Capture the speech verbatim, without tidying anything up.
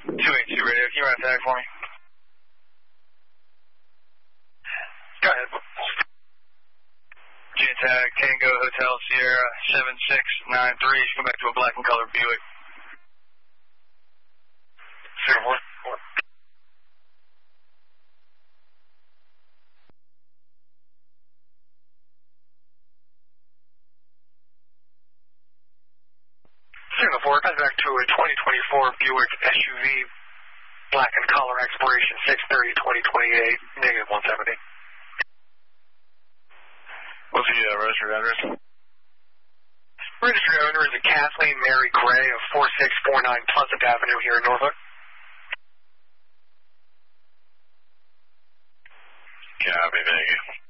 two eighty-two radio, can you run a tag for me? Go ahead. J tag, Tango Hotel Sierra seven six nine three. Come back to a black and colored Buick. Zero one. Signal four, comes back to a twenty twenty-four Buick S U V, black and color, expiration six thirty twenty twenty-eight, negative one seventy. What's the uh, registered address? Registered owner is a Kathleen Mary Gray of four six four nine Pleasant Avenue here in Norfolk. Copy, thank you.